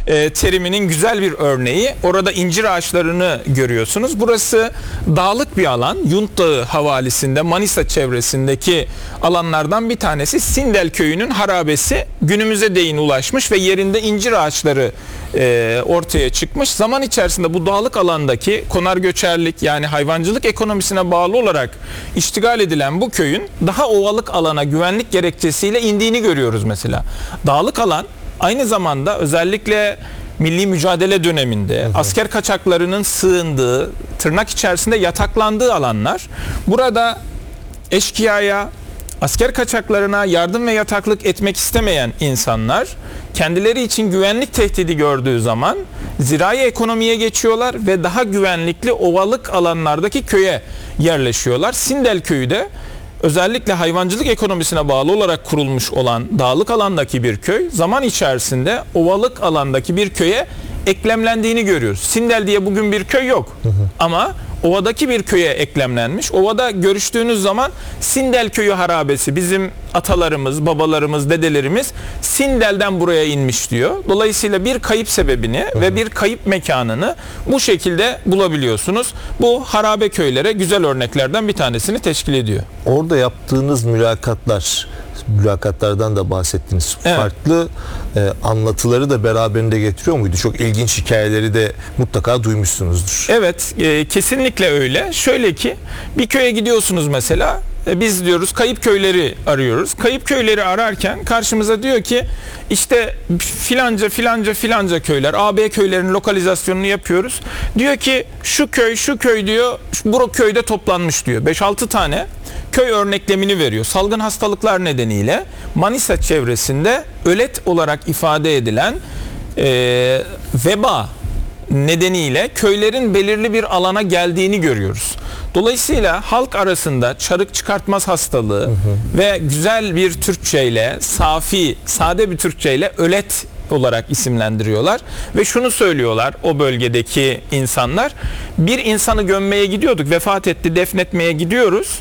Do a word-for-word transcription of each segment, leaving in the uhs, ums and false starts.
e, teriminin güzel bir örneği. Orada incir ağaçlarını görüyorsunuz. Burası dağlık bir alan. Yunt Dağı havalisinde, Manisa çevresindeki alanlardan bir tanesi. Sindel köyünün harabesi günümüze değin ulaşmış ve yerinde incir ağaçları e, ortaya çıkmış. Zaman içerisinde bu dağlık alandaki konar göçerlik, yani hayvancılık ekonomisine bağlı olarak iştigal edilen bu köyün daha ovalık alana güvenlik gerekçesiyle indiğini görüyoruz mesela. Dağlık alan aynı zamanda özellikle milli mücadele döneminde hı hı. asker kaçaklarının sığındığı, tırnak içerisinde yataklandığı alanlar. Burada eşkıyaya, asker kaçaklarına yardım ve yataklık etmek istemeyen insanlar kendileri için güvenlik tehdidi gördüğü zaman zirai ekonomiye geçiyorlar ve daha güvenlikli ovalık alanlardaki köye yerleşiyorlar. Sindel köyü de özellikle hayvancılık ekonomisine bağlı olarak kurulmuş olan dağlık alandaki bir köy, zaman içerisinde ovalık alandaki bir köye eklemlendiğini görüyoruz. Sindel diye bugün bir köy yok hı hı. ama ovadaki bir köye eklemlenmiş. Ovada görüştüğünüz zaman Sindel köyü harabesi, bizim atalarımız, babalarımız, dedelerimiz Sindel'den buraya inmiş diyor. Dolayısıyla bir kayıp sebebini hı hı. ve bir kayıp mekanını bu şekilde bulabiliyorsunuz. Bu harabe köylere güzel örneklerden bir tanesini teşkil ediyor. Orada yaptığınız mülakatlar, mülakatlardan da bahsettiniz. Evet. Farklı e, anlatıları da beraberinde getiriyor muydu? Çok ilginç hikayeleri de mutlaka duymuşsunuzdur. Evet, e, kesinlikle öyle. Şöyle ki, bir köye gidiyorsunuz mesela, e, biz diyoruz kayıp köyleri arıyoruz. Kayıp köyleri ararken karşımıza diyor ki işte filanca filanca filanca köyler, A B köylerin lokalizasyonunu yapıyoruz. Diyor ki şu köy şu köy diyor, bu köyde toplanmış diyor. beş altı tane köy örneklemini veriyor. Salgın hastalıklar nedeniyle Manisa çevresinde ölet olarak ifade edilen e, veba nedeniyle köylerin belirli bir alana geldiğini görüyoruz. Dolayısıyla halk arasında çarık çıkartmaz hastalığı hı hı. ve güzel bir Türkçeyle, safi, sade bir Türkçeyle ölet olarak isimlendiriyorlar ve şunu söylüyorlar o bölgedeki insanlar: bir insanı gömmeye gidiyorduk, vefat etti, defnetmeye gidiyoruz.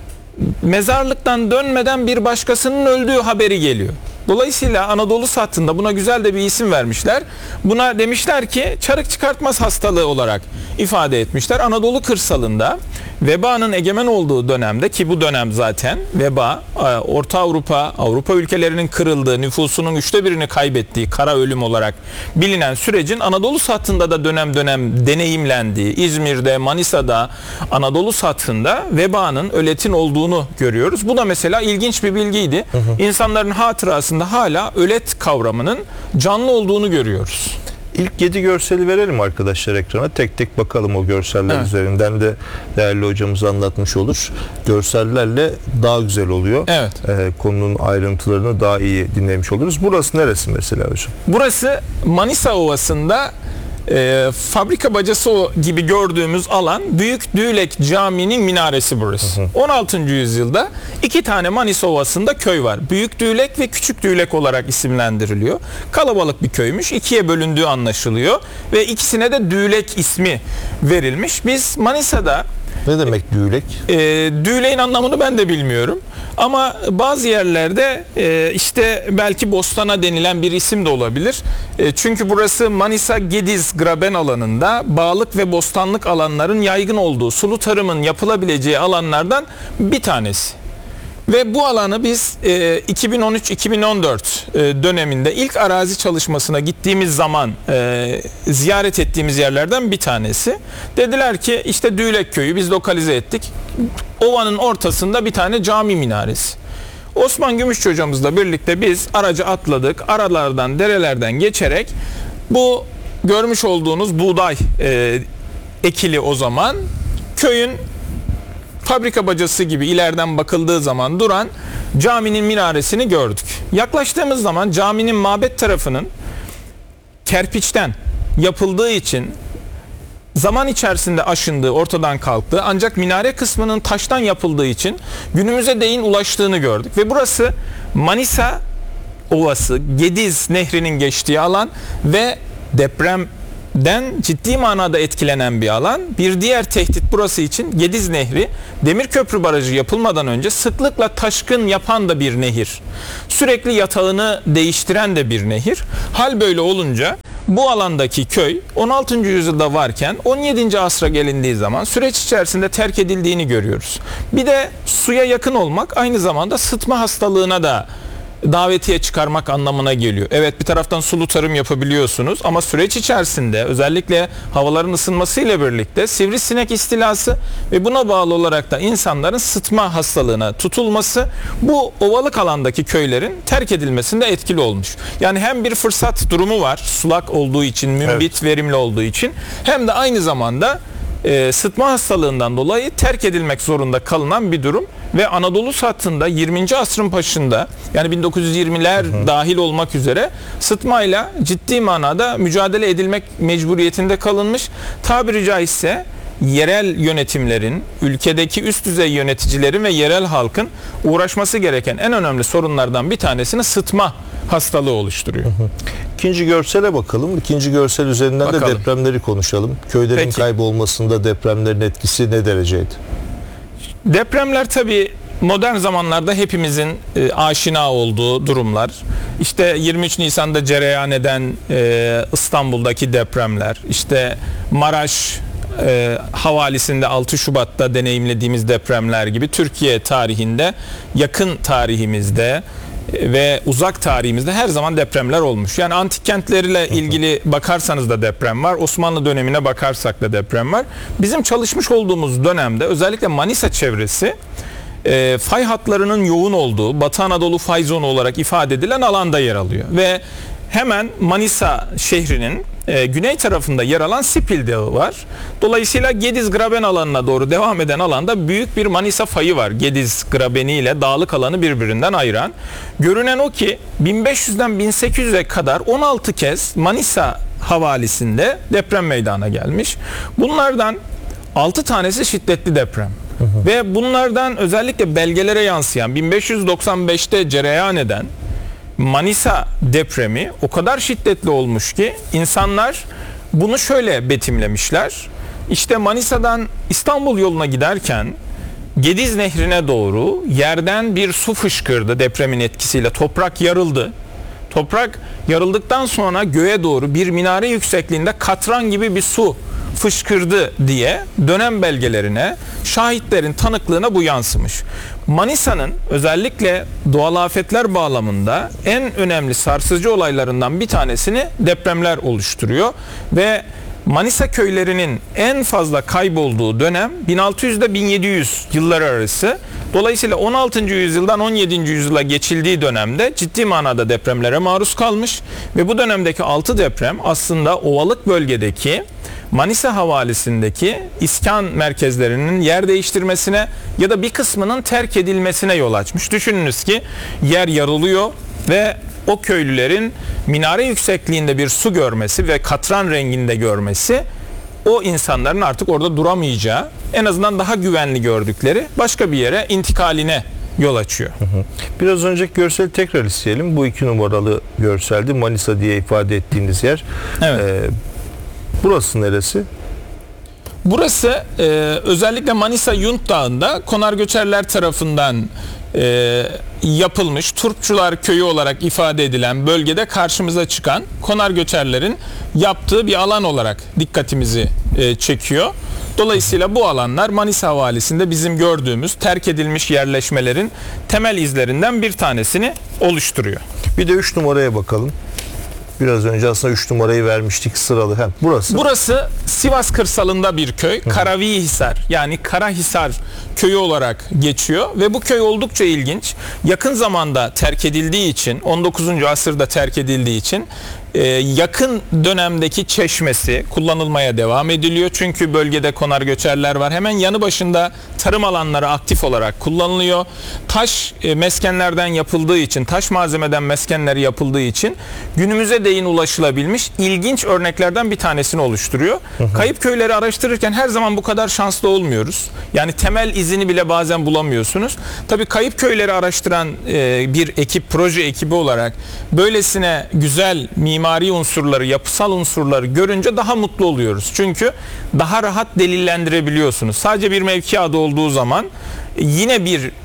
Mezarlıktan dönmeden bir başkasının öldüğü haberi geliyor. Dolayısıyla Anadolu sattığında buna güzel de bir isim vermişler. Buna demişler ki çarık çıkartmaz hastalığı olarak ifade etmişler. Anadolu kırsalında vebanın egemen olduğu dönemde, ki bu dönem zaten veba, Orta Avrupa, Avrupa ülkelerinin kırıldığı, nüfusunun üçte birini kaybettiği kara ölüm olarak bilinen sürecin Anadolu sathında da dönem dönem deneyimlendiği, İzmir'de, Manisa'da, Anadolu sathında vebanın, öletin olduğunu görüyoruz. Bu da mesela ilginç bir bilgiydi. Hı hı. İnsanların hatırasında hala ölet kavramının canlı olduğunu görüyoruz. İlk yedi görseli verelim arkadaşlar ekrana. Tek tek bakalım o görseller evet. üzerinden de değerli hocamız anlatmış olur. Görsellerle daha güzel oluyor. Evet. Ee, konunun ayrıntılarını daha iyi dinlemiş oluruz. Burası neresi mesela hocam? Burası Manisa Ovası'nda e, fabrika bacası gibi gördüğümüz alan Büyük Düğlek Camii'nin minaresi burası. Hı hı. on altıncı yüzyılda iki tane Manisa Ovası'nda köy var. Büyük Düğlek ve Küçük Düğlek olarak isimlendiriliyor. Kalabalık bir köymüş. İkiye bölündüğü anlaşılıyor ve ikisine de Düğlek ismi verilmiş. Biz Manisa'da ne demek düğlek? E, düğleğin anlamını ben de bilmiyorum. Ama bazı yerlerde e, işte belki Bostana denilen bir isim de olabilir. E, çünkü burası Manisa Gediz Graben alanında bağlık ve bostanlık alanların yaygın olduğu, sulu tarımın yapılabileceği alanlardan bir tanesi. Ve bu alanı biz e, iki bin on üç iki bin on dört e, döneminde ilk arazi çalışmasına gittiğimiz zaman e, ziyaret ettiğimiz yerlerden bir tanesi. Dediler ki işte Düğlek köyü biz lokalize ettik. Ovanın ortasında bir tane cami minaresi. Osman Gümüşçü hocamızla birlikte biz aracı atladık. Aralardan, derelerden geçerek bu görmüş olduğunuz buğday e, ekili o zaman köyün fabrika bacası gibi ileriden bakıldığı zaman duran caminin minaresini gördük. Yaklaştığımız zaman caminin mabet tarafının kerpiçten yapıldığı için zaman içerisinde aşındığı, ortadan kalktığı, ancak minare kısmının taştan yapıldığı için günümüze değin ulaştığını gördük. Ve burası Manisa Ovası, Gediz Nehri'nin geçtiği alan ve deprem den ciddi manada etkilenen bir alan. Bir diğer tehdit burası için Gediz Nehri, Demirköprü Barajı yapılmadan önce sıklıkla taşkın yapan da bir nehir. Sürekli yatağını değiştiren de bir nehir. Hal böyle olunca bu alandaki köy on altıncı yüzyılda varken on yedinci asra gelindiği zaman süreç içerisinde terk edildiğini görüyoruz. Bir de suya yakın olmak aynı zamanda sıtma hastalığına da davetiye çıkarmak anlamına geliyor. Evet, bir taraftan sulu tarım yapabiliyorsunuz ama süreç içerisinde özellikle havaların ısınmasıyla birlikte sivrisinek istilası ve buna bağlı olarak da insanların sıtma hastalığına tutulması bu ovalık alandaki köylerin terk edilmesinde etkili olmuş. Yani hem bir fırsat durumu var sulak olduğu için, mümbit, evet, verimli olduğu için, hem de aynı zamanda e, sıtma hastalığından dolayı terk edilmek zorunda kalınan bir durum. Ve Anadolu hattında yirminci asrın başında, yani bin dokuz yüz yirmiler hı hı. dahil olmak üzere sıtmayla ciddi manada mücadele edilmek mecburiyetinde kalınmış. Tabiri caizse yerel yönetimlerin, ülkedeki üst düzey yöneticilerin ve yerel halkın uğraşması gereken en önemli sorunlardan bir tanesini sıtma hastalığı oluşturuyor. Hı hı. İkinci görsele bakalım. İkinci görsel üzerinden bakalım. de depremleri konuşalım. Köylerin Peki. kaybolmasında depremlerin etkisi ne dereceydi? Depremler tabii modern zamanlarda hepimizin e, aşina olduğu durumlar. İşte yirmi üç Nisan'da cereyan eden e, İstanbul'daki depremler, işte Maraş e, havalisinde altı Şubat'ta deneyimlediğimiz depremler gibi Türkiye tarihinde, yakın tarihimizde ve uzak tarihimizde her zaman depremler olmuş. Yani antik kentleriyle ilgili bakarsanız da deprem var. Osmanlı dönemine bakarsak da deprem var. Bizim çalışmış olduğumuz dönemde özellikle Manisa çevresi e, fay hatlarının yoğun olduğu Batı Anadolu fay zonu olarak ifade edilen alanda yer alıyor. Ve hemen Manisa şehrinin e, güney tarafında yer alan Sipil Dağı var. Dolayısıyla Gediz Graben alanına doğru devam eden alanda büyük bir Manisa fayı var. Gediz Grabeni ile dağlık alanı birbirinden ayıran. Görünen o ki bin beş yüzden bin sekiz yüze kadar on altı kez Manisa havalisinde deprem meydana gelmiş. Bunlardan altı tanesi şiddetli deprem. Hı hı. Ve bunlardan özellikle belgelere yansıyan bin beş yüz doksan beşte cereyan eden Manisa depremi o kadar şiddetli olmuş ki insanlar bunu şöyle betimlemişler. İşte Manisa'dan İstanbul yoluna giderken Gediz Nehri'ne doğru yerden bir su fışkırdı depremin etkisiyle. Toprak yarıldı. Toprak yarıldıktan sonra göğe doğru bir minare yüksekliğinde katran gibi bir su fışkırdı diye dönem belgelerine, şahitlerin tanıklığına bu yansımış. Manisa'nın özellikle doğal afetler bağlamında en önemli sarsıcı olaylarından bir tanesini depremler oluşturuyor ve Manisa köylerinin en fazla kaybolduğu dönem bin altı yüz ile bin yedi yüz yılları arası. Dolayısıyla on altıncı yüzyıldan on yedinci yüzyıla geçildiği dönemde ciddi manada depremlere maruz kalmış ve bu dönemdeki altı deprem aslında ovalık bölgedeki Manisa havalisindeki iskan merkezlerinin yer değiştirmesine ya da bir kısmının terk edilmesine yol açmış. Düşününüz ki yer yarılıyor ve o köylülerin minare yüksekliğinde bir su görmesi ve katran renginde görmesi o insanların artık orada duramayacağı, en azından daha güvenli gördükleri başka bir yere intikaline yol açıyor. Biraz önceki görseli tekrar isteyelim. Bu iki numaralı görseldi. Manisa diye ifade ettiğiniz yer. Evet. Ee, burası neresi? Burası e, özellikle Manisa Yunt Dağı'nda Konar Göçerler tarafından e, yapılmış Turpçular Köyü olarak ifade edilen bölgede karşımıza çıkan Konar Göçerlerin yaptığı bir alan olarak dikkatimizi e, çekiyor. Dolayısıyla bu alanlar Manisa havalisinde bizim gördüğümüz terk edilmiş yerleşmelerin temel izlerinden bir tanesini oluşturuyor. Bir de üç numaraya bakalım. Biraz önce aslında üç numarayı vermiştik sıralı. Hem burası. Burası Sivas kırsalında bir köy. Karavihisar yani Karahisar köyü olarak geçiyor ve bu köy oldukça ilginç. Yakın zamanda terk edildiği için, on dokuzuncu asırda terk edildiği için e, yakın dönemdeki çeşmesi kullanılmaya devam ediliyor. Çünkü bölgede konar göçerler var. Hemen yanı başında tarım alanları aktif olarak kullanılıyor. Taş e, meskenlerden yapıldığı için, taş malzemeden meskenleri yapıldığı için günümüze değin ulaşılabilmiş ilginç örneklerden bir tanesini oluşturuyor. Hı hı. Kayıp köyleri araştırırken her zaman bu kadar şanslı olmuyoruz. Yani temel izini bile bazen bulamıyorsunuz. Tabii kayıp köyleri araştıran e, bir ekip, proje ekibi olarak böylesine güzel mimari unsurları, yapısal unsurları görünce daha mutlu oluyoruz. Çünkü daha rahat delillendirebiliyorsunuz. Sadece bir mevki adı olduğu zaman yine bir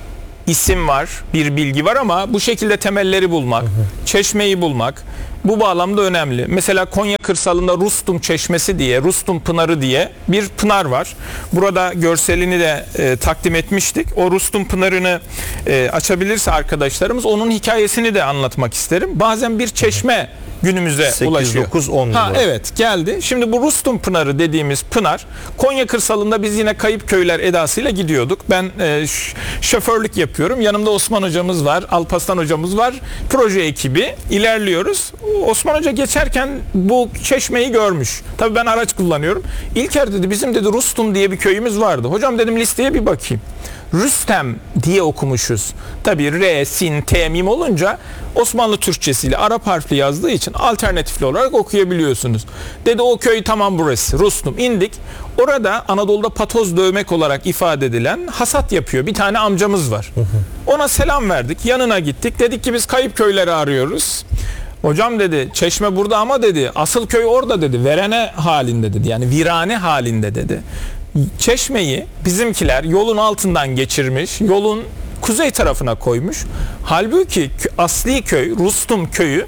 isim var, bir bilgi var ama bu şekilde temelleri bulmak, hı hı. çeşmeyi bulmak bu bağlamda önemli. Mesela Konya kırsalında Rustum Çeşmesi diye, Rustum Pınarı diye bir pınar var. Burada görselini de e, takdim etmiştik. O Rustum Pınarı'nı e, açabilirse arkadaşlarımız onun hikayesini de anlatmak isterim. Bazen bir çeşme günümüze sekiz, ulaşıyor. dokuz, on ha evet geldi. Şimdi bu Rustum Pınarı dediğimiz pınar Konya kırsalında biz yine kayıp köyler edasıyla gidiyorduk. Ben e, şoförlük yapıyorum. Yanımda Osman hocamız var, Alparslan hocamız var. Proje ekibi ilerliyoruz. Osman Hoca geçerken bu çeşmeyi görmüş. Tabii ben araç kullanıyorum. İlker dedi bizim dedi Rustum diye bir köyümüz vardı. Hocam dedim listeye bir bakayım. Rüstem diye okumuşuz. Tabii R, Sin, T, Mim olunca Osmanlı Türkçesiyle Arap harfli yazdığı için alternatifli olarak okuyabiliyorsunuz. Dedi o köy tamam burası. Rustum indik. Orada Anadolu'da patoz dövmek olarak ifade edilen hasat yapıyor. Bir tane amcamız var. Ona selam verdik. Yanına gittik. Dedik ki biz kayıp köyleri arıyoruz. Hocam dedi çeşme burada ama dedi asıl köy orada dedi. Verene halinde dedi. Yani virane halinde dedi. Çeşmeyi bizimkiler yolun altından geçirmiş, yolun kuzey tarafına koymuş. Halbuki asli köy, Rustum köyü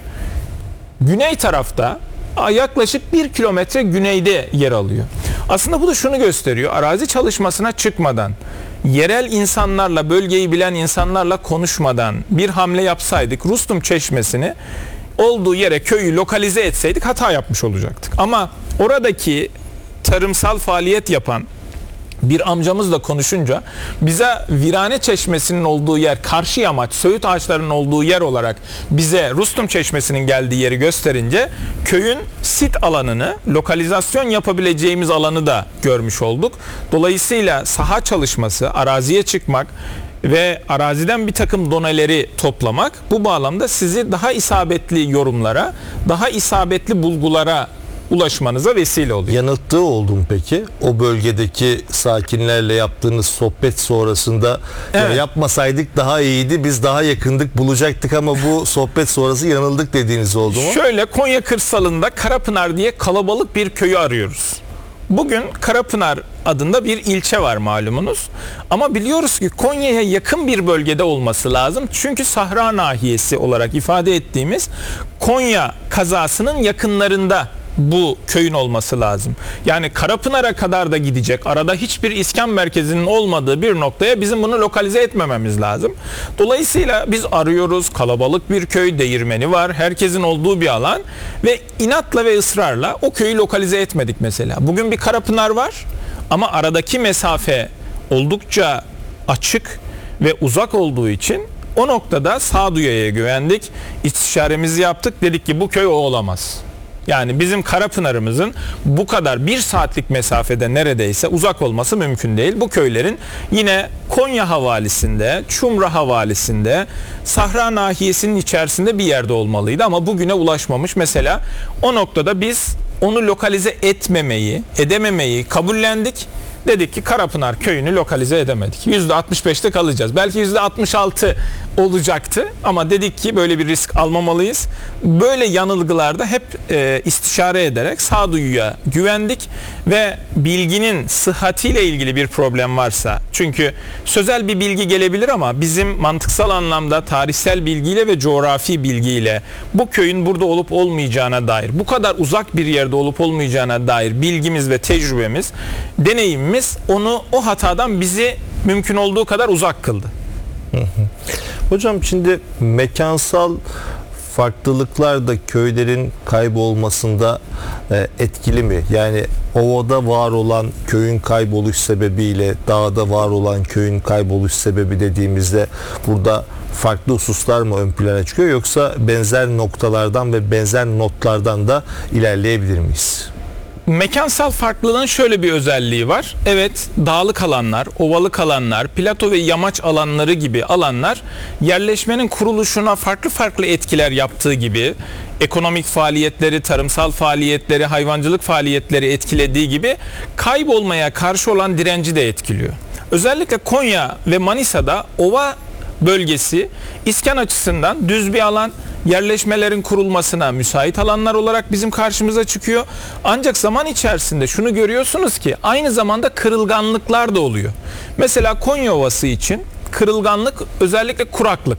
güney tarafta yaklaşık bir kilometre güneyde yer alıyor. Aslında bu da şunu gösteriyor, arazi çalışmasına çıkmadan, yerel insanlarla, bölgeyi bilen insanlarla konuşmadan bir hamle yapsaydık, Rustum Çeşmesi'ni olduğu yere köyü lokalize etseydik hata yapmış olacaktık. Ama oradaki tarımsal faaliyet yapan bir amcamızla konuşunca bize Virane Çeşmesi'nin olduğu yer karşı yamaç, söğüt ağaçlarının olduğu yer olarak bize Rustum Çeşmesi'nin geldiği yeri gösterince köyün sit alanını, lokalizasyon yapabileceğimiz alanı da görmüş olduk. Dolayısıyla saha çalışması, araziye çıkmak ve araziden bir takım doneleri toplamak bu bağlamda sizi daha isabetli yorumlara, daha isabetli bulgulara ulaşmanıza vesile oluyor. Yanılttığı oldu mu peki? O bölgedeki sakinlerle yaptığınız sohbet sonrasında evet. ya yapmasaydık daha iyiydi, biz daha yakındık, bulacaktık ama bu sohbet sonrası yanıldık dediğiniz oldu mu? Şöyle Konya kırsalında Karapınar diye kalabalık bir köyü arıyoruz. Bugün Karapınar adında bir ilçe var malumunuz. Ama biliyoruz ki Konya'ya yakın bir bölgede olması lazım. Çünkü Sahra nahiyesi olarak ifade ettiğimiz Konya kazasının yakınlarında bu köyün olması lazım. Yani Karapınar'a kadar da gidecek. Arada hiçbir iskan merkezinin olmadığı bir noktaya bizim bunu lokalize etmememiz lazım. Dolayısıyla biz arıyoruz. Kalabalık bir köy, değirmeni var. Herkesin olduğu bir alan ve inatla ve ısrarla o köyü lokalize etmedik mesela. Bugün bir Karapınar var ama aradaki mesafe oldukça açık ve uzak olduğu için o noktada sağduyuya güvendik. İstişaremizi yaptık. Dedik ki bu köy o olamaz. Yani bizim Karapınar'ımızın bu kadar bir saatlik mesafede neredeyse uzak olması mümkün değil. Bu köylerin yine Konya havalisinde, Çumra havalisinde, Sahra nahiyesinin içerisinde bir yerde olmalıydı ama bugüne ulaşmamış. Mesela o noktada biz onu lokalize etmemeyi, edememeyi kabullendik. Dedik ki Karapınar köyünü lokalize edemedik. yüzde altmış beşte kalacağız. Belki yüzde altmış altı olacaktı ama dedik ki böyle bir risk almamalıyız. Böyle yanılgılarda hep e, istişare ederek sağduyuya güvendik ve bilginin sıhhatiyle ilgili bir problem varsa, çünkü sözel bir bilgi gelebilir ama bizim mantıksal anlamda tarihsel bilgiyle ve coğrafi bilgiyle bu köyün burada olup olmayacağına dair, bu kadar uzak bir yerde olup olmayacağına dair bilgimiz ve tecrübemiz, deneyimimiz onu o hatadan bizi mümkün olduğu kadar uzak kıldı. Hocam şimdi mekansal farklılıklar da köylerin kaybolmasında e, etkili mi? Yani ovada var olan köyün kayboluş sebebiyle dağda var olan köyün kayboluş sebebi dediğimizde burada farklı hususlar mı ön plana çıkıyor yoksa benzer noktalardan ve benzer notlardan da ilerleyebilir miyiz? Mekansal farklılığın şöyle bir özelliği var. Evet, dağlık alanlar, ovalık alanlar, plato ve yamaç alanları gibi alanlar yerleşmenin kuruluşuna farklı farklı etkiler yaptığı gibi, ekonomik faaliyetleri, tarımsal faaliyetleri, hayvancılık faaliyetleri etkilediği gibi kaybolmaya karşı olan direnci de etkiliyor. Özellikle Konya ve Manisa'da ova bölgesi iskan açısından düz bir alan, yerleşmelerin kurulmasına müsait alanlar olarak bizim karşımıza çıkıyor. Ancak zaman içerisinde şunu görüyorsunuz ki aynı zamanda kırılganlıklar da oluyor. Mesela Konya Ovası için kırılganlık, özellikle kuraklık.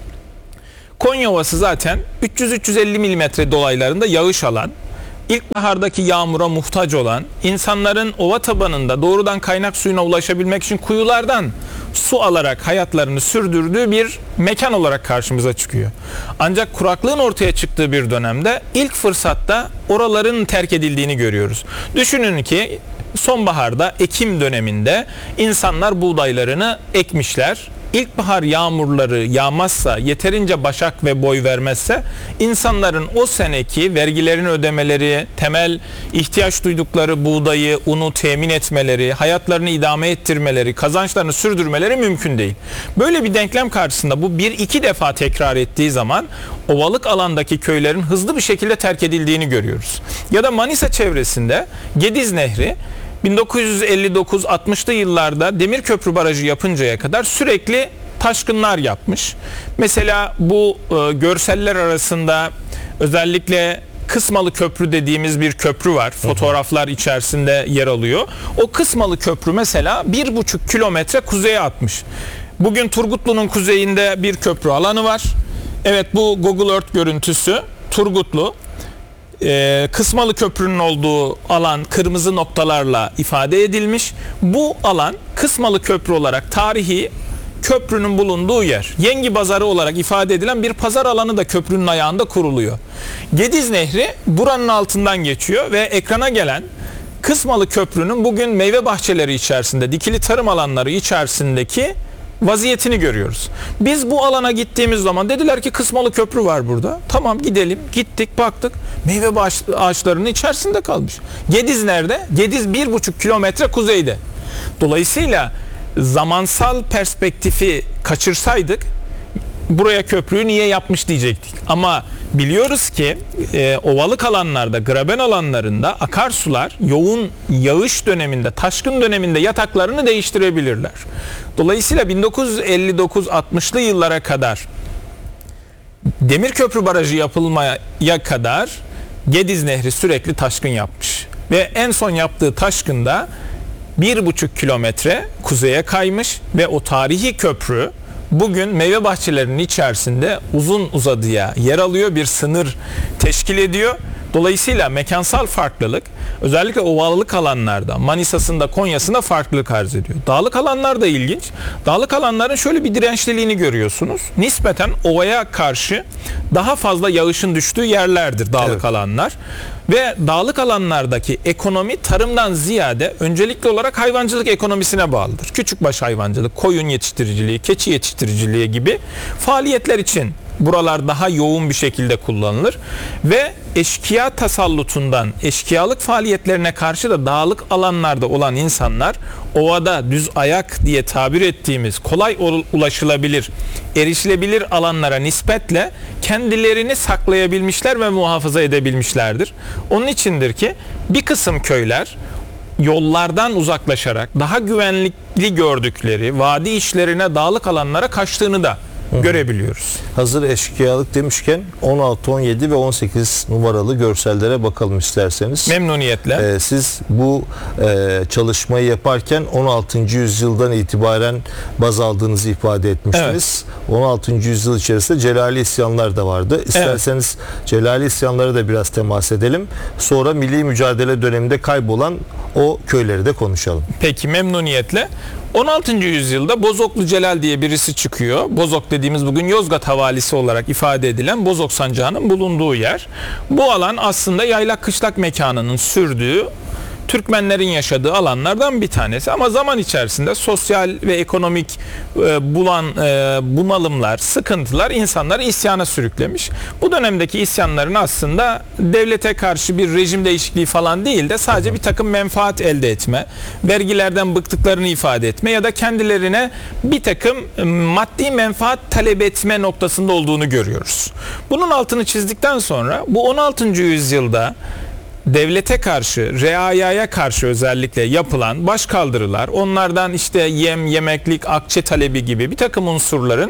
Konya Ovası zaten üç yüz üç yüz elli milimetre dolaylarında yağış alan, İlkbahardaki yağmura muhtaç olan, insanların ova tabanında doğrudan kaynak suyuna ulaşabilmek için kuyulardan su alarak hayatlarını sürdürdüğü bir mekan olarak karşımıza çıkıyor. Ancak kuraklığın ortaya çıktığı bir dönemde ilk fırsatta oraların terk edildiğini görüyoruz. Düşünün ki sonbaharda, Ekim döneminde insanlar buğdaylarını ekmişler. İlkbahar yağmurları yağmazsa, yeterince başak ve boy vermezse insanların o seneki vergilerini ödemeleri, temel ihtiyaç duydukları buğdayı, unu temin etmeleri, hayatlarını idame ettirmeleri, kazançlarını sürdürmeleri mümkün değil. Böyle bir denklem karşısında bu bir iki defa tekrar ettiği zaman ovalık alandaki köylerin hızlı bir şekilde terk edildiğini görüyoruz. Ya da Manisa çevresinde Gediz Nehri bin dokuz yüz elli dokuz altmışlı yıllarda Demirköprü Barajı yapıncaya kadar sürekli taşkınlar yapmış. Mesela bu e, görseller arasında özellikle Kısmalı Köprü dediğimiz bir köprü var. Fotoğraflar içerisinde yer alıyor. O Kısmalı Köprü mesela bir buçuk kilometre kuzeye atmış. Bugün Turgutlu'nun kuzeyinde bir köprü alanı var. Evet, bu Google Earth görüntüsü Turgutlu. Ee, Kısmalı Köprü'nün olduğu alan kırmızı noktalarla ifade edilmiş. Bu alan Kısmalı Köprü olarak tarihi köprünün bulunduğu yer. Yengi Pazarı olarak ifade edilen bir pazar alanı da köprünün ayağında kuruluyor. Gediz Nehri buranın altından geçiyor ve ekrana gelen Kısmalı Köprü'nün bugün meyve bahçeleri içerisinde, dikili tarım alanları içerisindeki vaziyetini görüyoruz. Biz bu alana gittiğimiz zaman dediler ki Kısmalı Köprü var burada. Tamam, gidelim. Gittik, baktık. Meyve ağaçlarının içerisinde kalmış. Gediz nerede? Gediz bir buçuk kilometre kuzeyde. Dolayısıyla zamansal perspektifi kaçırsaydık buraya köprüyü niye yapmış diyecektik. Ama biliyoruz ki e, ovalık alanlarda, graben alanlarında akarsular yoğun yağış döneminde, taşkın döneminde yataklarını değiştirebilirler. Dolayısıyla bin dokuz yüz elli dokuz altmışlı yıllara kadar Demirköprü Barajı yapılmaya kadar Gediz Nehri sürekli taşkın yapmış. Ve en son yaptığı taşkında bir buçuk kilometre kuzeye kaymış ve o tarihi köprü bugün meyve bahçelerinin içerisinde uzun uzadıya yer alıyor, bir sınır teşkil ediyor. Dolayısıyla mekansal farklılık özellikle ovalık alanlarda, Manisa'sında, Konya'sında farklılık arz ediyor. Dağlık alanlar da ilginç. Dağlık alanların şöyle bir dirençliliğini görüyorsunuz. Nispeten ovaya karşı daha fazla yağışın düştüğü yerlerdir dağlık evet. alanlar. Ve dağlık alanlardaki ekonomi tarımdan ziyade öncelikli olarak hayvancılık ekonomisine bağlıdır. Küçükbaş hayvancılık, koyun yetiştiriciliği, keçi yetiştiriciliği gibi faaliyetler için buralar daha yoğun bir şekilde kullanılır. Ve eşkıya tasallutundan, eşkıyalık faaliyetlerine karşı da dağlık alanlarda olan insanlar ovada düz ayak diye tabir ettiğimiz kolay ulaşılabilir, erişilebilir alanlara nispetle kendilerini saklayabilmişler ve muhafaza edebilmişlerdir. Onun içindir ki bir kısım köyler yollardan uzaklaşarak daha güvenlikli gördükleri vadi işlerine, dağlık alanlara kaçtığını da görebiliyoruz. Hazır eşkıyalık demişken on altı, on yedi ve on sekiz numaralı görsellere bakalım isterseniz. Memnuniyetle. Ee, siz bu e, çalışmayı yaparken on altıncı yüzyıldan itibaren baz aldığınızı ifade etmiştiniz. Evet. on altıncı yüzyıl içerisinde Celali isyanlar da vardı. İsterseniz evet. Celali isyanlara da biraz temas edelim. Sonra milli mücadele döneminde kaybolan o köyleri de konuşalım. Peki, memnuniyetle. on altıncı yüzyılda Bozoklu Celal diye birisi çıkıyor. Bozok dediğimiz bugün Yozgat havalisi olarak ifade edilen Bozok sancağının bulunduğu yer. Bu alan aslında yaylak kışlak mekanının sürdüğü, Türkmenlerin yaşadığı alanlardan bir tanesi. Ama zaman içerisinde sosyal ve ekonomik e, bulan e, bunalımlar, sıkıntılar insanları isyana sürüklemiş. Bu dönemdeki isyanların aslında devlete karşı bir rejim değişikliği falan değil de sadece bir takım menfaat elde etme, vergilerden bıktıklarını ifade etme ya da kendilerine bir takım maddi menfaat talep etme noktasında olduğunu görüyoruz. Bunun altını çizdikten sonra bu on altıncı yüzyılda devlete karşı, reayaya karşı özellikle yapılan başkaldırılar, onlardan işte yem, yemeklik, akçe talebi gibi bir takım unsurların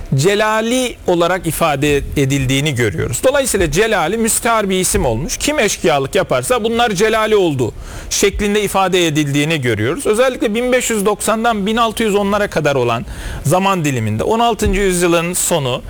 celali olarak ifade edildiğini görüyoruz. Dolayısıyla celali müstehar bir isim olmuş. Kim eşkıyalık yaparsa bunlar celali oldu şeklinde ifade edildiğini görüyoruz. Özellikle bin beş yüz doksandan bin altı yüz onlara kadar olan zaman diliminde on altıncı yüzyılın sonu,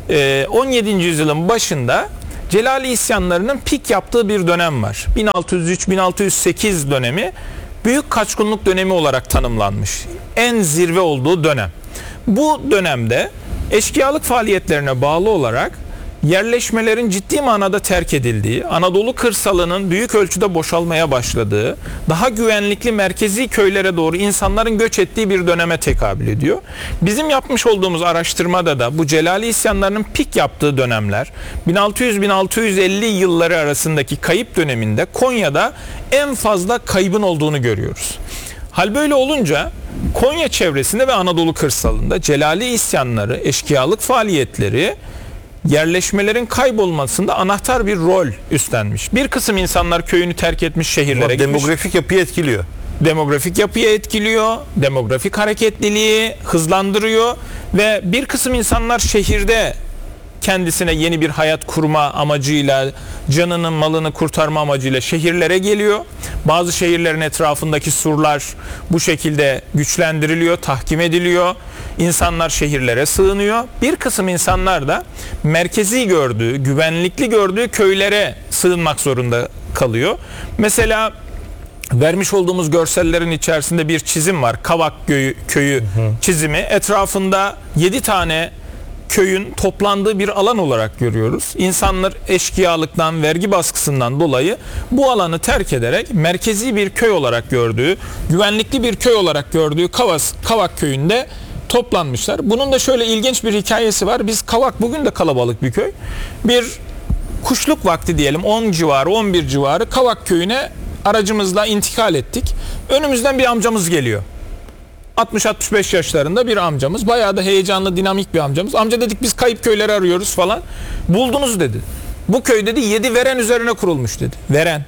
on yedinci yüzyılın başında Celali isyanlarının pik yaptığı bir dönem var. bin altı yüz üç bin altı yüz sekiz dönemi büyük kaçkınlık dönemi olarak tanımlanmış. En zirve olduğu dönem. Bu dönemde eşkıyalık faaliyetlerine bağlı olarak yerleşmelerin ciddi manada terk edildiği, Anadolu kırsalının büyük ölçüde boşalmaya başladığı, daha güvenlikli merkezi köylere doğru insanların göç ettiği bir döneme tekabül ediyor. Bizim yapmış olduğumuz araştırmada da bu Celali isyanlarının pik yaptığı dönemler bin altı yüz bin altı yüz elli yılları arasındaki kayıp döneminde Konya'da en fazla kaybın olduğunu görüyoruz. Hal böyle olunca Konya çevresinde ve Anadolu kırsalında Celali isyanları, eşkıyalık faaliyetleri yerleşmelerin kaybolmasında anahtar bir rol üstlenmiş. Bir kısım insanlar köyünü terk etmiş, şehirlere gitmiş. Demografik yapıyı etkiliyor. Demografik yapıyı etkiliyor, demografik hareketliliği hızlandırıyor ve bir kısım insanlar şehirde kendisine yeni bir hayat kurma amacıyla, canının malını kurtarma amacıyla şehirlere geliyor. Bazı şehirlerin etrafındaki surlar bu şekilde güçlendiriliyor, tahkim ediliyor. İnsanlar şehirlere sığınıyor. Bir kısım insanlar da merkezi gördüğü, güvenlikli gördüğü köylere sığınmak zorunda kalıyor. Mesela vermiş olduğumuz görsellerin içerisinde bir çizim var. Kavak köyü, köyü hı hı. çizimi. Etrafında yedi tane köyün toplandığı bir alan olarak görüyoruz. İnsanlar eşkıyalıktan, vergi baskısından dolayı bu alanı terk ederek merkezi bir köy olarak gördüğü, güvenlikli bir köy olarak gördüğü Kavas, Kavak köyünde toplanmışlar. Bunun da şöyle ilginç bir hikayesi var. Biz Kavak bugün de kalabalık bir köy. Bir kuşluk vakti diyelim on civarı, on bir civarı Kavak köyüne aracımızla intikal ettik. Önümüzden bir amcamız geliyor. altmış altmış beş yaşlarında bir amcamız. Bayağı da heyecanlı, dinamik bir amcamız. Amca dedik biz kayıp köyleri arıyoruz falan. Buldunuz dedi. Bu köy dedi yedi veren üzerine kurulmuş dedi. Veren.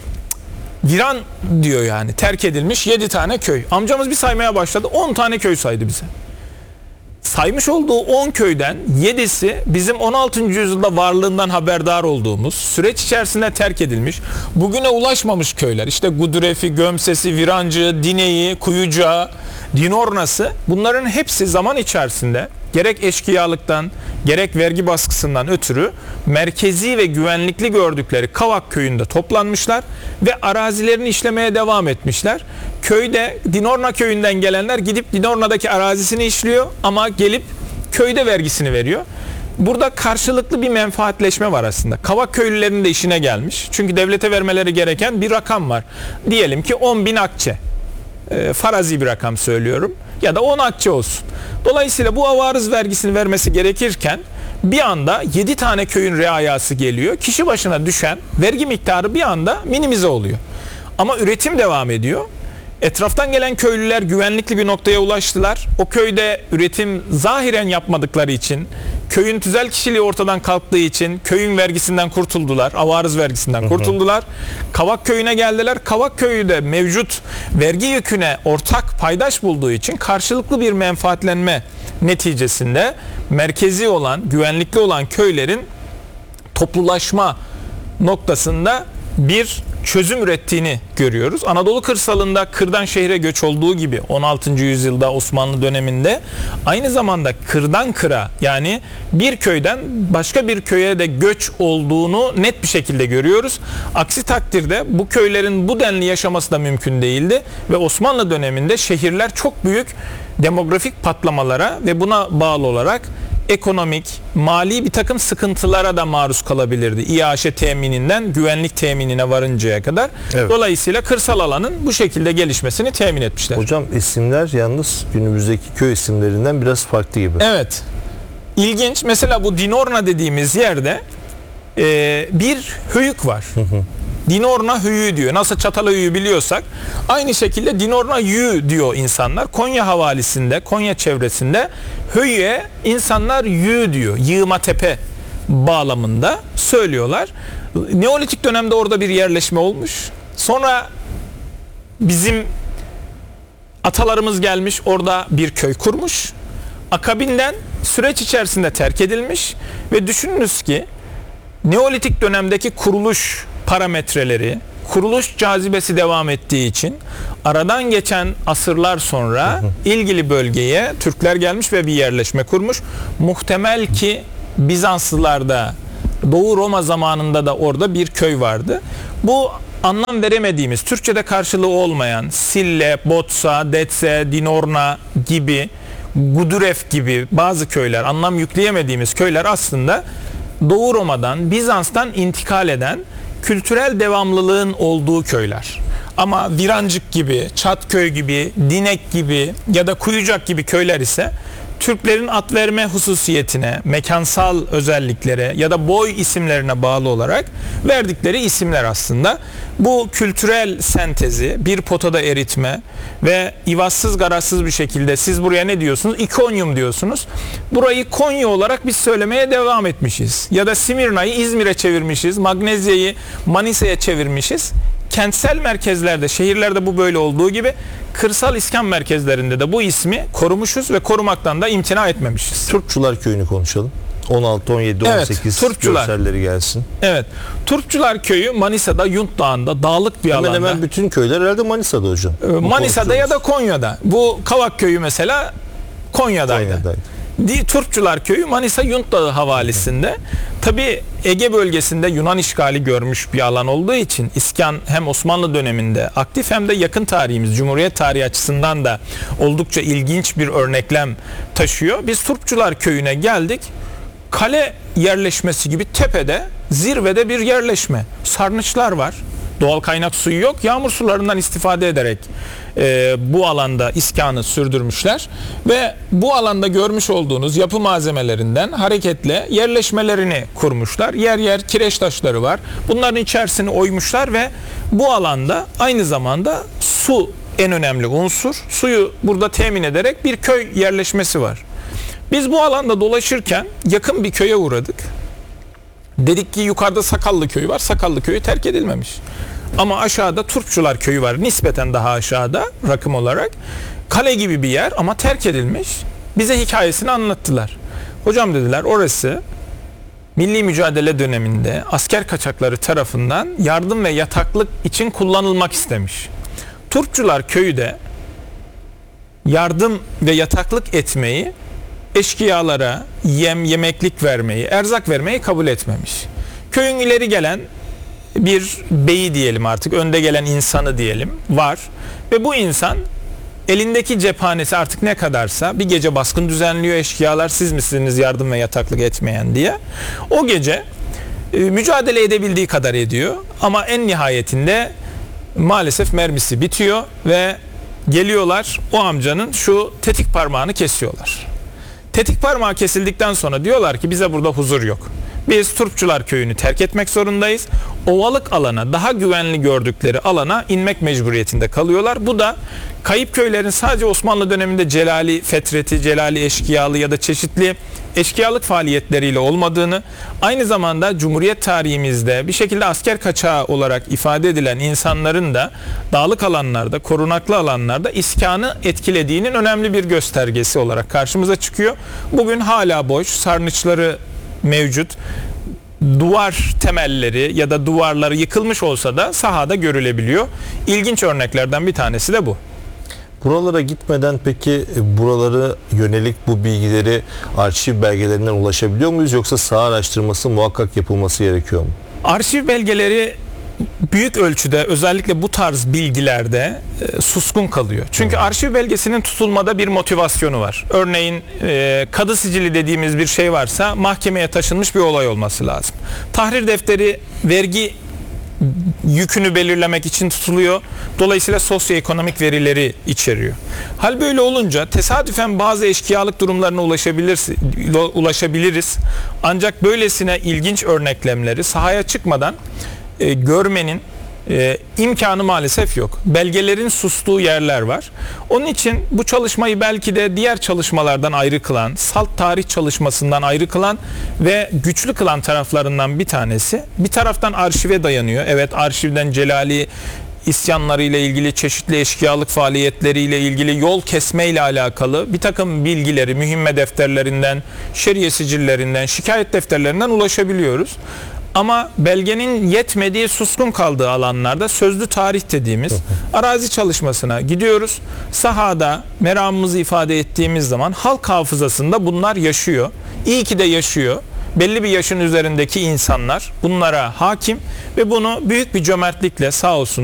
Viran diyor yani. Terk edilmiş yedi tane köy. Amcamız bir saymaya başladı. on tane köy saydı bize. Saymış olduğu on köyden yedisi bizim on altıncı yüzyılda varlığından haberdar olduğumuz, süreç içerisinde terk edilmiş, bugüne ulaşmamış köyler. İşte Gudurefi, Gömsesi, Virancı, Dineği, Kuyucağı, Dinornası, bunların hepsi zaman içerisinde gerek eşkıyalıktan gerek vergi baskısından ötürü merkezi ve güvenlikli gördükleri Kavak köyünde toplanmışlar ve arazilerini işlemeye devam etmişler. Köyde Dinorna köyünden gelenler gidip Dinorna'daki arazisini işliyor ama gelip köyde vergisini veriyor. Burada karşılıklı bir menfaatleşme var aslında. Kavak köylülerinin de işine gelmiş. Çünkü devlete vermeleri gereken bir rakam var. Diyelim ki on bin akçe. E, farazi bir rakam söylüyorum. Ya da on akçe olsun. Dolayısıyla bu avarız vergisini vermesi gerekirken bir anda yedi tane köyün reayası geliyor. Kişi başına düşen vergi miktarı bir anda minimize oluyor. Ama üretim devam ediyor. Etraftan gelen köylüler güvenlikli bir noktaya ulaştılar. O köyde üretim zahiren yapmadıkları için, köyün tüzel kişiliği ortadan kalktığı için köyün vergisinden kurtuldular. Avarız vergisinden hı hı. kurtuldular. Kavak köyüne geldiler. Kavak köyü de mevcut vergi yüküne ortak paydaş bulduğu için karşılıklı bir menfaatlenme neticesinde merkezi olan, güvenlikli olan köylerin toplulaşma noktasında bir çözüm ürettiğini görüyoruz. Anadolu kırsalında kırdan şehre göç olduğu gibi on altıncı yüzyılda Osmanlı döneminde aynı zamanda kırdan kıra yani bir köyden başka bir köye de göç olduğunu net bir şekilde görüyoruz. Aksi takdirde bu köylerin bu denli yaşaması da mümkün değildi ve Osmanlı döneminde şehirler çok büyük demografik patlamalara ve buna bağlı olarak ekonomik, mali bir takım sıkıntılara da maruz kalabilirdi. İAŞ temininden güvenlik teminine varıncaya kadar. Evet. Dolayısıyla kırsal alanın bu şekilde gelişmesini temin etmişler. Hocam isimler yalnız günümüzdeki köy isimlerinden biraz farklı gibi. Evet. İlginç. Mesela bu Dinorna dediğimiz yerde e, bir höyük var. Hı hı. Dinorna höyüğü diyor. Nasıl Çatalhöyük'ü biliyorsak aynı şekilde Dinorna yü diyor insanlar. Konya havalisinde, Konya çevresinde höyüğe insanlar yü diyor. Yığma tepe bağlamında söylüyor. söylüyorlar. Neolitik dönemde orada bir yerleşme olmuş. Sonra bizim atalarımız gelmiş, orada bir köy kurmuş. Akabinden süreç içerisinde terk edilmiş ve düşününüz ki Neolitik dönemdeki kuruluş parametreleri, kuruluş cazibesi devam ettiği için aradan geçen asırlar sonra ilgili bölgeye Türkler gelmiş ve bir yerleşme kurmuş. Muhtemel ki Bizanslılarda, Doğu Roma zamanında da orada bir köy vardı. Bu anlam veremediğimiz, Türkçe'de karşılığı olmayan Sille, Botsa, Detse, Dinorna gibi, Guduref gibi bazı köyler, anlam yükleyemediğimiz köyler aslında Doğu Roma'dan, Bizans'tan intikal eden kültürel devamlılığın olduğu köyler. Ama Virancık gibi, Çatköy gibi, Dinek gibi ya da Kuyucak gibi köyler ise Türklerin at verme hususiyetine, mekansal özelliklere ya da boy isimlerine bağlı olarak verdikleri isimler aslında. Bu kültürel sentezi bir potada eritme ve ivazsız garazsız bir şekilde siz buraya ne diyorsunuz? İkonyum diyorsunuz. Burayı Konya olarak biz söylemeye devam etmişiz. Ya da Simirna'yı İzmir'e çevirmişiz. Magnezya'yı Manisa'ya çevirmişiz. Kentsel merkezlerde, şehirlerde bu böyle olduğu gibi kırsal iskan merkezlerinde de bu ismi korumuşuz ve korumaktan da imtina etmemişiz. Turpçular Köyü'nü konuşalım. on altı, on yedi, on sekiz evet, Turpçular. Görselleri gelsin. Evet. Turpçular Köyü Manisa'da, Yunt Dağı'nda, dağlık bir hemen alanda. Hemen bütün köyler herhalde Manisa'da hocam. Manisa'da ya da Konya'da. Bu Kavak Köyü mesela Konya'daydı. Konya'daydı. Turpçular Köyü Manisa Yunt Dağı havalisinde. Tabi Ege bölgesinde Yunan işgali görmüş bir alan olduğu için iskan hem Osmanlı döneminde aktif hem de yakın tarihimiz Cumhuriyet tarihi açısından da oldukça ilginç bir örneklem taşıyor. Biz Turpçular Köyü'ne geldik. Kale yerleşmesi gibi tepede, zirvede bir yerleşme. Sarnıçlar var. Doğal kaynak suyu yok. Yağmur sularından istifade ederek e, bu alanda iskanı sürdürmüşler. Ve bu alanda görmüş olduğunuz yapı malzemelerinden hareketle yerleşmelerini kurmuşlar. Yer yer kireç taşları var. Bunların içerisini oymuşlar ve bu alanda aynı zamanda su en önemli unsur. Suyu burada temin ederek bir köy yerleşmesi var. Biz bu alanda dolaşırken yakın bir köye uğradık. Dedik ki yukarıda Sakallı Köyü var. Sakallı Köyü terk edilmemiş. Ama aşağıda Turpçular Köyü var. Nispeten daha aşağıda rakım olarak. Kale gibi bir yer ama terk edilmiş. Bize hikayesini anlattılar. Hocam dediler orası milli mücadele döneminde asker kaçakları tarafından yardım ve yataklık için kullanılmak istemiş. Turpçular Köyü de yardım ve yataklık etmeyi, eşkıyalara yem, yemeklik vermeyi, erzak vermeyi kabul etmemiş. Köyün ileri gelen bir beyi diyelim artık, önde gelen insanı diyelim var. Ve bu insan elindeki cephanesi artık ne kadarsa bir gece baskın düzenliyor eşkıyalar, siz misiniz yardım ve yataklık etmeyen diye. O gece e, mücadele edebildiği kadar ediyor ama en nihayetinde maalesef mermisi bitiyor ve geliyorlar o amcanın şu tetik parmağını kesiyorlar. Tetik parmağı kesildikten sonra diyorlar ki bize burada huzur yok. Biz Turpçular Köyü'nü terk etmek zorundayız. Ovalık alana, daha güvenli gördükleri alana inmek mecburiyetinde kalıyorlar. Bu da kayıp köylerin sadece Osmanlı döneminde Celali Fetreti, Celali Eşkıyalı ya da çeşitli eşkıyalık faaliyetleriyle olmadığını, aynı zamanda Cumhuriyet tarihimizde bir şekilde asker kaçağı olarak ifade edilen insanların da dağlık alanlarda, korunaklı alanlarda iskanı etkilediğinin önemli bir göstergesi olarak karşımıza çıkıyor. Bugün hala boş, sarnıçları mevcut. Duvar temelleri ya da duvarları yıkılmış olsa da sahada görülebiliyor. İlginç örneklerden bir tanesi de bu. Buralara gitmeden peki buralara yönelik bu bilgileri arşiv belgelerinden ulaşabiliyor muyuz, yoksa saha araştırması muhakkak yapılması gerekiyor mu? Arşiv belgeleri büyük ölçüde özellikle bu tarz bilgilerde e, suskun kalıyor. Çünkü arşiv belgesinin tutulmada bir motivasyonu var. Örneğin e, kadı sicili dediğimiz bir şey varsa mahkemeye taşınmış bir olay olması lazım. Tahrir defteri vergi yükünü belirlemek için tutuluyor. Dolayısıyla sosyoekonomik verileri içeriyor. Hal böyle olunca tesadüfen bazı eşkıyalık durumlarına ulaşabiliriz, ulaşabiliriz. Ancak böylesine ilginç örneklemleri sahaya çıkmadan e, görmenin e, imkanı maalesef yok. Belgelerin sustuğu yerler var. Onun için bu çalışmayı belki de diğer çalışmalardan ayrı kılan, salt tarih çalışmasından ayrı kılan ve güçlü kılan taraflarından bir tanesi. Bir taraftan arşive dayanıyor. Evet, arşivden Celali isyanlarıyla ilgili, çeşitli eşkıyalık faaliyetleriyle ilgili, yol kesmeyle alakalı bir takım bilgileri mühimme defterlerinden, şeriye sicillerinden, şikayet defterlerinden ulaşabiliyoruz. Ama belgenin yetmediği, suskun kaldığı alanlarda sözlü tarih dediğimiz arazi çalışmasına gidiyoruz. Sahada meramımızı ifade ettiğimiz zaman halk hafızasında bunlar yaşıyor. İyi ki de yaşıyor. Belli bir yaşın üzerindeki insanlar bunlara hakim ve bunu büyük bir cömertlikle sağ olsun